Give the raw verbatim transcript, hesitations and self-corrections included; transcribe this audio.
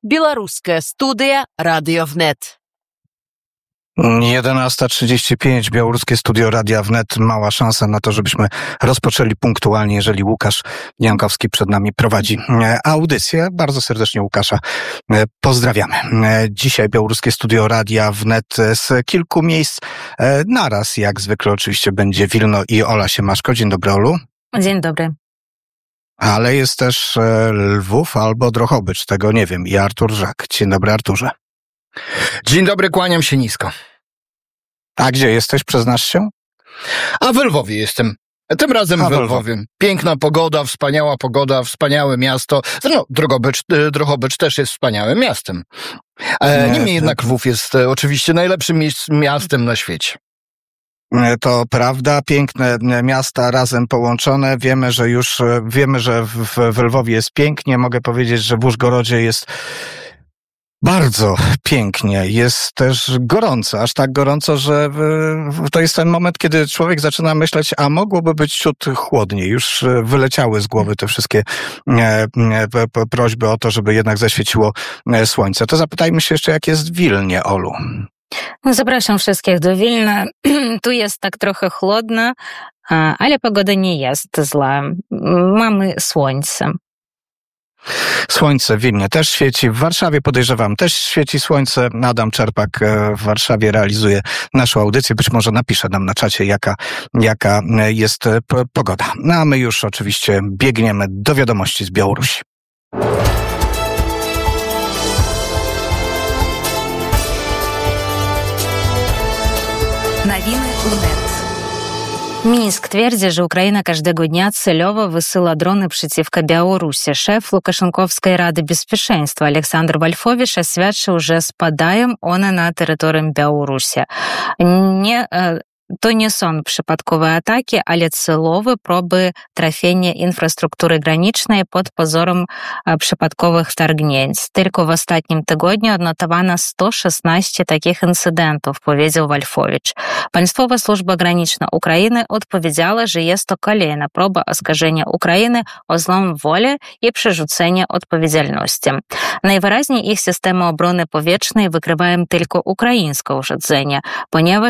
Беларуская студия Радио Wnet. jedenasta trzydzieści pięć, Białoruskie Studio Radia Wnet. Mała szansa na to, żebyśmy rozpoczęli punktualnie, jeżeli Łukasz Jankowski przed nami prowadzi audycję. Bardzo serdecznie Łukasza pozdrawiamy. Dzisiaj Białoruskie Studio Radia Wnet z kilku miejsc naraz. Jak zwykle oczywiście będzie Wilno i Ola Siemaszko. Dzień dobry, Olu. Dzień dobry. Ale jest też Lwów albo Drohobycz, tego nie wiem. I Artur Żak. Dzień dobry, Arturze. Dzień dobry, kłaniam się nisko. A gdzie jesteś? Przyznasz się? A w Lwowie jestem. Tym razem A, w Lwowie. Piękna pogoda, wspaniała pogoda, wspaniałe miasto. Zresztą Drohobycz, Drohobycz też jest wspaniałym miastem. E, Nie, niemniej to... jednak Lwów jest e, oczywiście najlepszym miejsc, miastem na świecie. To prawda, piękne miasta razem połączone. Wiemy, że już wiemy, że w, w Lwowie jest pięknie. Mogę powiedzieć, że w Użgorodzie jest bardzo pięknie. Jest też gorąco, aż tak gorąco, że to jest ten moment, kiedy człowiek zaczyna myśleć, a mogłoby być ciut chłodniej. Już wyleciały z głowy te wszystkie prośby o to, żeby jednak zaświeciło słońce. To zapytajmy się jeszcze, jak jest w Wilnie, Olu. Zapraszam wszystkich do Wilna. Tu jest tak trochę chłodno, ale pogoda nie jest zła. Mamy słońce. Słońce w Wilnie też świeci, w Warszawie podejrzewam też świeci słońce. Adam Czerpak w Warszawie realizuje naszą audycję. Być może napisze nam na czacie, jaka, jaka jest pogoda. No a my już oczywiście biegniemy do wiadomości z Białorusi. Новины УНЕТ. Минск твердит, что Украина каждого дня целево высыла дроны противка Беларуси. Шеф Лукашенковской Рады безпеченства Александр Вольфович освятшил уже спадаем он на территории Беларуси. Не... To nie są przypadkowe ataki, ale celowe próby trafienia infrastruktury granicznej pod pozorem przypadkowych wtargnięć. Tylko w ostatnim tygodniu odnotowano sto szesnaście takich incydentów, powiedział Wolfowicz. Państwowa Służba Graniczna Ukrainy odpowiedziała, że jest to kolejna próba oskarżenia Ukrainy o złą wolę i przerzucenia odpowiedzialności. Najwyraźniej ich systemy obrony powietrznej wykrywają tylko ukraińskie urządzenia, ponieważ